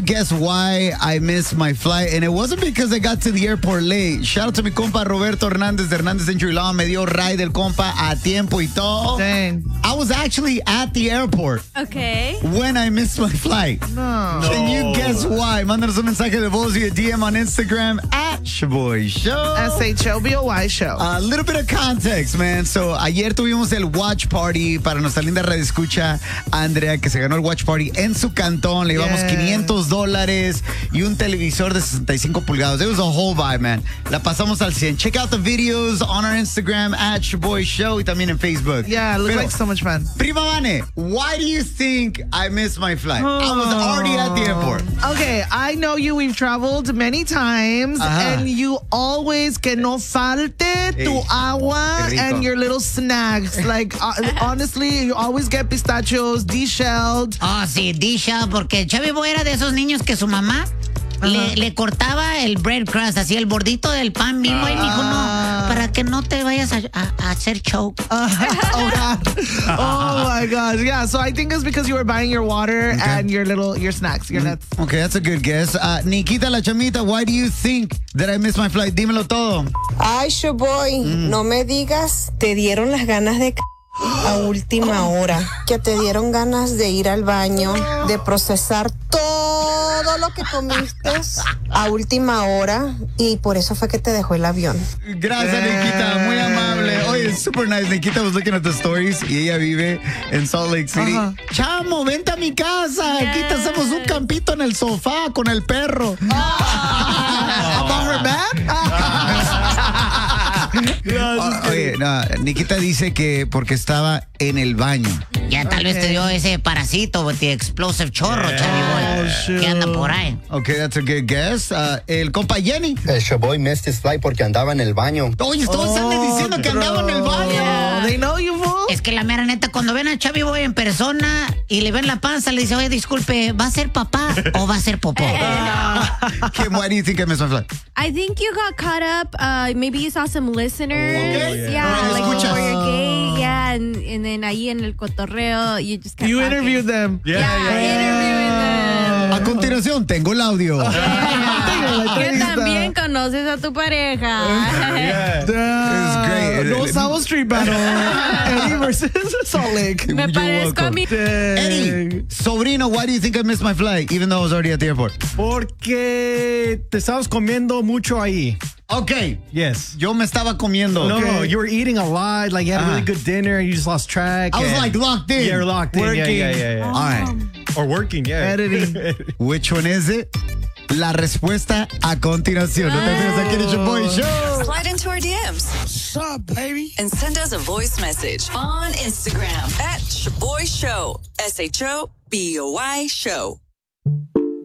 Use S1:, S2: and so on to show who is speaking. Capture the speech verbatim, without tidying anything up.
S1: guess why I missed my flight? And it wasn't because I got to the airport late. Shout out to mi compa Roberto Hernández de Hernández Century Law. Me dio ride el compa a tiempo y todo.
S2: Dang.
S1: I was actually at the airport.
S3: Okay.
S1: When I missed my flight.
S2: No.
S1: Can you guess why? Mándanos un mensaje de voz via D M on Instagram at Shaboy Show.
S2: S H O B O Y Show.
S1: A little bit of context, man. So, ayer tuvimos el watch party para nuestra linda radio escucha Andrea, que se ganó el watch party en su cantón. Le llevamos
S2: Yeah.
S1: quinientos dólares y un televisor de sesenta y cinco pulgadas. It was a whole vibe, man. La pasamos al cien. Check out the videos on our Instagram at Shaboy Show y también en Facebook.
S2: Yeah, it looks
S1: Pero,
S2: like so much fun.
S1: Prima Vane, why do you think I missed my flight? I was already at the airport.
S2: Okay, I know you. We've traveled many times,
S1: Ajá.
S2: and you always que no falte tu
S1: Hey,
S2: agua
S1: qué rico.
S2: and your little snacks. Like, uh, honestly, you always get pistachios, de-shelled.
S4: Oh, sí, Disha, porque Chavi Boy era de esos niños que su mamá le, le cortaba el bread crust, así el bordito del pan mismo, y me dijo, no, para que no te vayas a, a- a hacer choke.
S2: Oh, God. Oh, my gosh. Yeah, so I think it's because you were buying your water and your little, your snacks, your nuts.
S1: Okay, that's a good guess. Uh, Nikita La Chamita, why do you think that I missed my flight? Dímelo todo.
S5: Ay, Showboy, no me digas, te dieron las ganas de c a última hora, que te dieron ganas de ir al baño, de procesar todo lo que comiste a última hora y por eso fue que te dejó el avión.
S1: Gracias, Nikita. Muy amable. Oye, super nice. Nikita was looking at the stories y ella vive en Salt Lake City.
S2: Ajá.
S1: Chamo, vente a mi casa. Aquí te hacemos un campito en el sofá con el perro.
S2: About her man?
S1: O- Oye, no, Nikita dice que porque estaba en el baño.
S4: Ya tal vez te dio ese parasito, the explosive chorro, Chavi Boy,
S2: shoot.
S4: que anda por ahí.
S1: Okay, that's a good guess. Uh, el compa Jenny.
S6: El Shaboy missed his flight porque andaba en el baño.
S1: Oye, todos andan diciendo que andaba en el baño.
S2: Oh, they know you, fool.
S4: Es que la mera neta, cuando ven a Chavi Boy en persona y le ven la panza, le dice, oye, disculpe, ¿va a ser papá o va a ser popó?
S1: Kim, why do you think I missed my flight?
S3: I think you got caught up. Uh, maybe you saw some listeners.
S1: Okay.
S3: Yeah,
S1: Oh,
S3: like
S1: escuchas.
S3: before your gate. Yeah, and, and then ahí en el cotorreo, you just kept
S2: You
S3: talking.
S2: interviewed them.
S3: Yeah, interviewing them.
S1: A continuación, tengo el audio.
S3: Que también conoces a tu pareja.
S1: It's great.
S2: No Savo Street Battle. Eddie versus Salt Lake.
S3: Me
S1: You're
S3: parezco a
S1: welcome.
S3: mi...
S1: Eddie, sobrino, why do you think I missed my flight even though I was already at the airport?
S7: Porque te estabas comiendo mucho ahí.
S1: Okay,
S7: Yes.
S1: yo me estaba comiendo.
S7: No,
S1: okay?
S7: no, you were eating a lot. Like you had a really
S1: Ah.
S7: good dinner. You just lost track.
S1: I was
S7: and-
S1: like locked in.
S7: Yeah, you're locked in. Yeah,
S2: Working.
S7: yeah, yeah, yeah.
S1: All right.
S7: Or working, yeah.
S2: Editing.
S1: Which one is it? La respuesta a continuación. No te olvides aquí en el Shaboy Show.
S8: Slide into our D Ms.
S9: What's up, baby?
S8: And send us a voice message on Instagram at Shaboy Show. S H O B O Y Show.